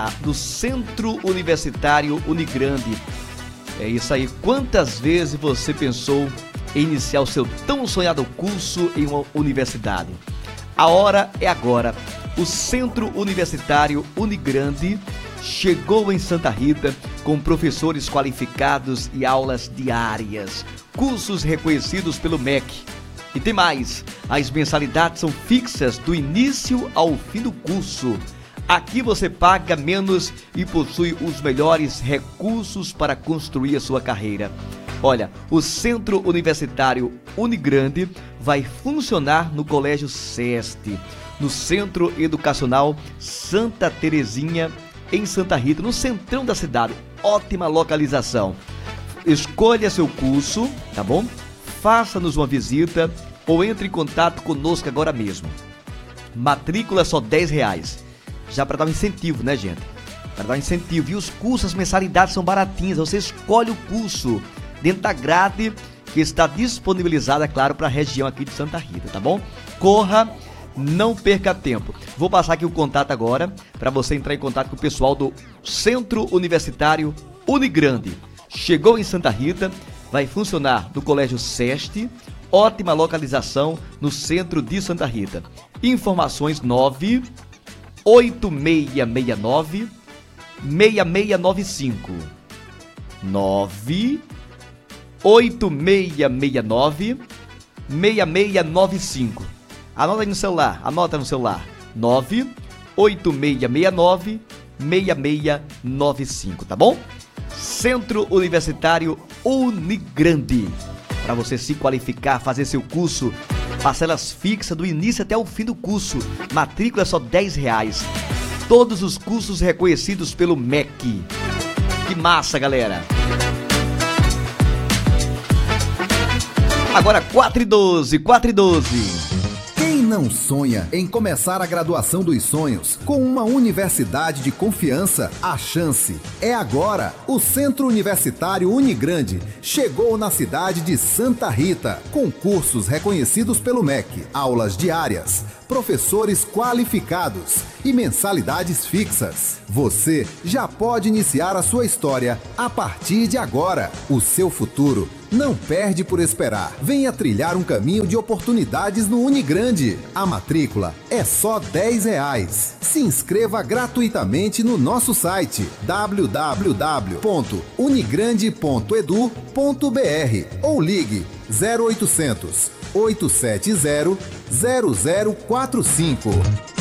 do Centro Universitário Unigrande. É isso aí. Quantas vezes você pensou em iniciar o seu tão sonhado curso em uma universidade? A hora é agora. O Centro Universitário Unigrande chegou em Santa Rita com professores qualificados e aulas diárias, cursos reconhecidos pelo MEC. E tem mais, as mensalidades são fixas do início ao fim do curso. Aqui você paga menos e possui os melhores recursos para construir a sua carreira. Olha, o Centro Universitário Unigrande vai funcionar no Colégio SEST, no Centro Educacional Santa Terezinha, em Santa Rita, no centrão da cidade. Ótima localização. Escolha seu curso, tá bom? Faça-nos uma visita ou entre em contato conosco agora mesmo. Matrícula só R$10. Já para dar um incentivo, né, gente? Para dar um incentivo. E os cursos, as mensalidades são baratinhas. Você escolhe o curso dentro da grade que está disponibilizada, é claro, para a região aqui de Santa Rita, tá bom? Corra, não perca tempo. Vou passar aqui o contato agora para você entrar em contato com o pessoal do Centro Universitário Unigrande. Chegou em Santa Rita, vai funcionar no Colégio SEST, ótima localização no centro de Santa Rita. Informações 98669 6695 98669 6695. Anota aí no celular, anota no celular. 98669 6695, tá bom? Centro Universitário Unigrande. Para você se qualificar, fazer seu curso, parcelas fixas do início até o fim do curso. Matrícula é só R$10. Todos os cursos reconhecidos pelo MEC. Que massa, galera! Agora 4:12. Quem não sonha em começar a graduação dos sonhos com uma universidade de confiança? A chance é agora. O Centro Universitário Unigrande chegou na cidade de Santa Rita com cursos reconhecidos pelo MEC, aulas diárias, professores qualificados e mensalidades fixas. Você já pode iniciar a sua história a partir de agora. O seu futuro não perde por esperar. Venha trilhar um caminho de oportunidades no Unigrande. A matrícula é só R$10. Se inscreva gratuitamente no nosso site www.unigrande.edu.br ou ligue 0800 870 0045.